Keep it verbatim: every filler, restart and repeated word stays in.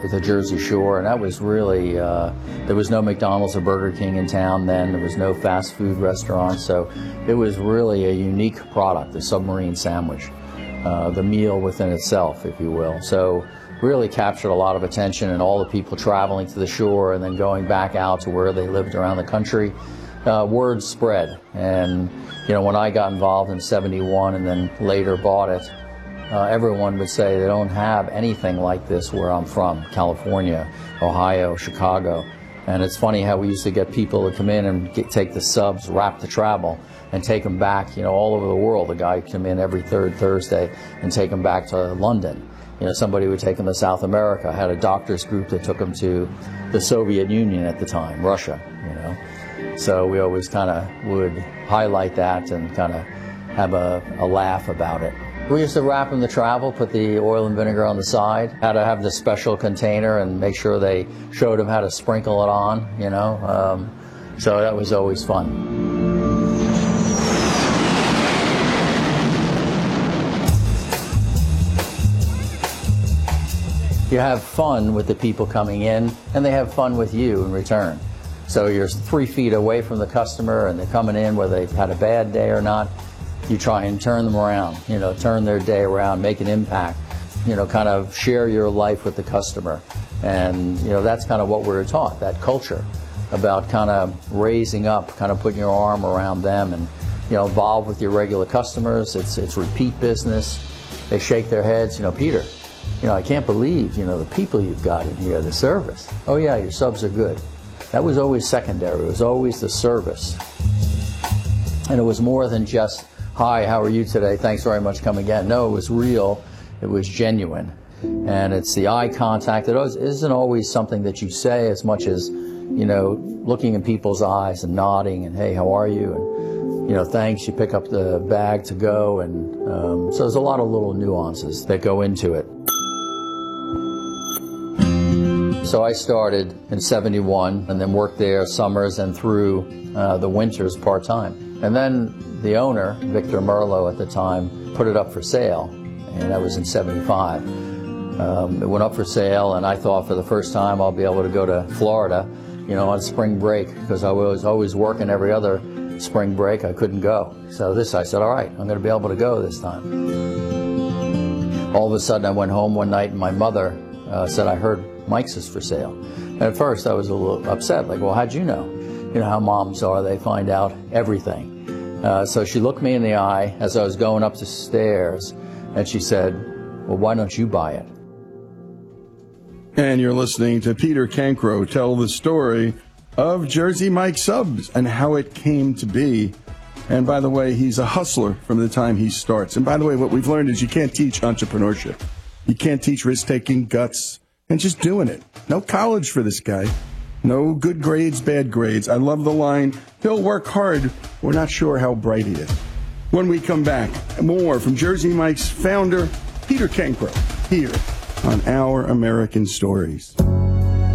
the Jersey Shore, and that was really, uh, there was no McDonald's or Burger King in town then. There was no fast food restaurants, so it was really a unique product, the submarine sandwich, uh, the meal within itself, if you will. So really captured a lot of attention, and all the people traveling to the shore and then going back out to where they lived around the country. Uh, word spread, and you know, when I got involved in seventy-one and then later bought it, uh, everyone would say they don't have anything like this where I'm from, California, Ohio, Chicago. And it's funny how we used to get people to come in and get, take the subs, wrap the travel, and take them back, you know, all over the world. The guy would come in every third Thursday and take them back to London. You know, somebody would take them to South America. I had a doctors group that took them to the Soviet Union at the time, Russia, you know. So we always kind of would highlight that and kind of have a, a laugh about it. We used to wrap them to travel, put the oil and vinegar on the side, how to have the special container and make sure they showed them how to sprinkle it on, you know. Um, so that was always fun. You have fun with the people coming in, and they have fun with you in return. So you're three feet away from the customer, and they're coming in whether they've had a bad day or not. You try and turn them around, you know, turn their day around, make an impact, you know, kind of share your life with the customer. And, you know, that's kind of what we were taught, that culture about kind of raising up, kind of putting your arm around them and, you know, involve with your regular customers. It's, it's repeat business. They shake their heads, you know, Peter, you know, I can't believe, you know, the people you've got in here, the service. Oh yeah, your subs are good. That was always secondary. It was always the service. And it was more than just, hi, how are you today? Thanks very much, come again. No, it was real. It was genuine. And it's the eye contact. It isn't always something that you say as much as, you know, looking in people's eyes and nodding and, hey, how are you? And, you know, thanks. You pick up the bag to go. And um, so there's a lot of little nuances that go into it. So I started in seventy-one and then worked there summers and through uh, the winters part-time. And then the owner, Victor Merlo at the time, put it up for sale, and that was in seventy-five. Um, it went up for sale, and I thought for the first time I'll be able to go to Florida, you know, on spring break, because I was always working every other spring break. I couldn't go. So this, I said, all right, I'm going to be able to go this time. All of a sudden I went home one night and my mother uh, said, I heard Mike's is for sale. And at first I was a little upset, like, well, how'd you know? You know how moms are, they find out everything. Uh, so she looked me in the eye as I was going up the stairs, and she said, well, why don't you buy it? And you're listening to Peter Cancro tell the story of Jersey Mike Subs and how it came to be. And by the way, he's a hustler from the time he starts. And by the way, what we've learned is you can't teach entrepreneurship. You can't teach risk-taking, guts, and just doing it. No college for this guy. No good grades, bad grades. I love the line, he'll work hard. We're not sure how bright he is. When we come back, more from Jersey Mike's founder, Peter Cancro, here on Our American Stories.